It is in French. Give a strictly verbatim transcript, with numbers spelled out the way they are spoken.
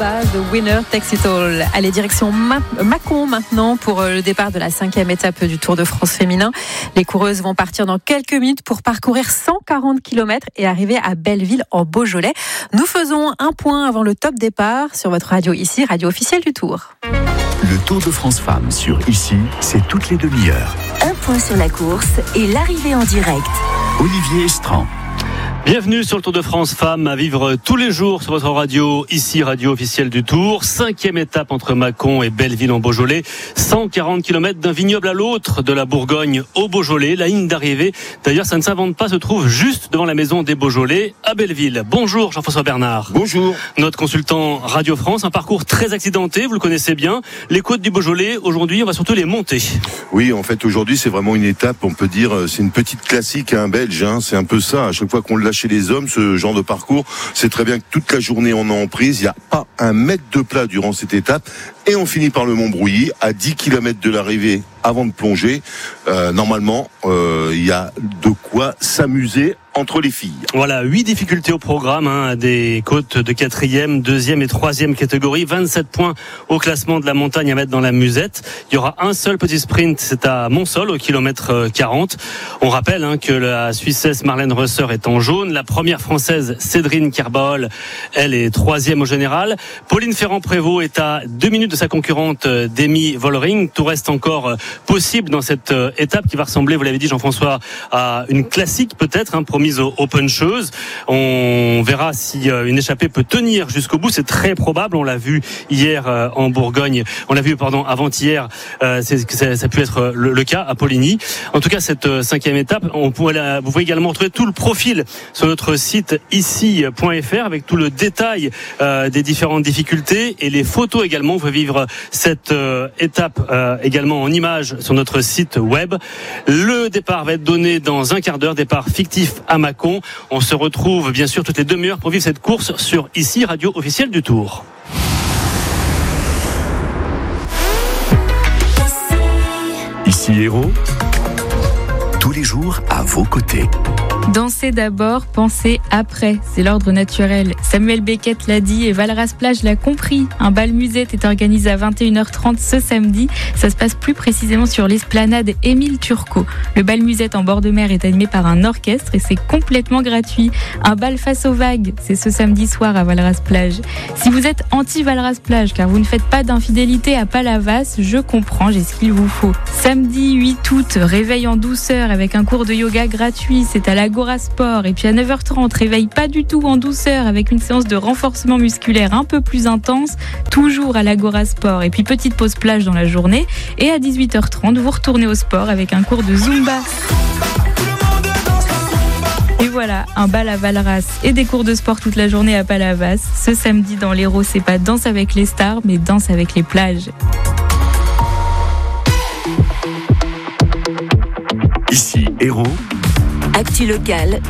ABBA, The Winner Takes It All. Allez, direction Ma- Mâcon maintenant pour le départ de la cinquième étape du Tour de France féminin. Les coureuses vont partir dans quelques minutes pour parcourir cent quarante kilomètres et arriver à Belleville en Beaujolais. Nous faisons un point avant le top départ sur votre radio ici, radio officielle du Tour. Le Tour de France Femmes sur Ici, c'est toutes les demi-heures. Un point sur la course et l'arrivée en direct. Olivier Estran. Bienvenue sur le Tour de France Femmes à vivre tous les jours sur votre radio, ici radio officielle du Tour. Cinquième étape entre Mâcon et Belleville en Beaujolais. cent quarante kilomètres d'un vignoble à l'autre de la Bourgogne au Beaujolais. La ligne d'arrivée, d'ailleurs ça ne s'invente pas, se trouve juste devant la maison des Beaujolais à Belleville. Bonjour Jean-François Bernard. Bonjour. Notre consultant Radio France, un parcours très accidenté, vous le connaissez bien. Les côtes du Beaujolais, aujourd'hui on va surtout les monter. Oui, en fait aujourd'hui c'est vraiment une étape, on peut dire, c'est une petite classique hein, belge, hein, c'est un peu ça. À chaque fois qu'on l'a chez les hommes, ce genre de parcours, c'est très bien que toute la journée on est en prise, il n'y a pas un mètre de plat durant cette étape et on finit par le Mont-Brouilly à dix kilomètres de l'arrivée avant de plonger. Euh, normalement, euh, il y a de quoi s'amuser entre les filles. Voilà, huit difficultés au programme, hein, des côtes de quatrième, deuxième et troisième catégorie, vingt-sept points au classement de la montagne à mettre dans la musette. Il y aura un seul petit sprint, c'est à Montsol au kilomètre quarante. On rappelle hein, que la Suissesse Marlène Reusser est en jaune, la première Française Cédrine Kerbaol, elle est troisième au général. Pauline Ferrand-Prévot est à deux minutes de sa concurrente Demi Vollering. Tout reste encore possible dans cette étape qui va ressembler, vous l'avez dit Jean-François, à une classique peut-être, hein, mise aux puncheuses. On verra si une échappée peut tenir jusqu'au bout. C'est très probable. On l'a vu hier en Bourgogne. On l'a vu, pardon, avant-hier. Euh, c'est, ça, ça a pu être le, le cas à Poligny. En tout cas, cette cinquième étape, on pourrait la, vous pouvez également retrouver tout le profil sur notre site ici point f r avec tout le détail euh, des différentes difficultés et les photos également. Vous pouvez vivre cette euh, étape euh, également en images sur notre site web. Le départ va être donné dans un quart d'heure. Départ fictif à Mâcon. On se retrouve bien sûr toutes les demi-heures pour vivre cette course sur ici, radio officielle du Tour. Ici Héros, tous les jours à vos côtés. Danser d'abord, penser après, c'est l'ordre naturel. Samuel Beckett l'a dit et Valras Plage l'a compris. Un bal musette est organisé à vingt et une heures trente ce samedi. Ça se passe plus précisément sur l'esplanade Émile Turcot. Le bal musette en bord de mer est animé par un orchestre et c'est complètement gratuit. Un bal face aux vagues, c'est ce samedi soir à Valras Plage. Si vous êtes anti-Valras Plage car vous ne faites pas d'infidélité à Palavas, je comprends, j'ai ce qu'il vous faut. Samedi huit août, réveil en douceur avec un cours de yoga gratuit, c'est à la Agora Sport. Et puis à neuf heures trente, réveil pas du tout en douceur avec une séance de renforcement musculaire un peu plus intense, toujours à l'Agora Sport. Et puis petite pause plage dans la journée. Et à dix-huit heures trente, vous retournez au sport avec un cours de Zumba. Et voilà, un bal à Valras et des cours de sport toute la journée à Palavas. Ce samedi dans l'Hérault, c'est pas danse avec les stars, mais danse avec les plages. Ici Hérault. Actu locale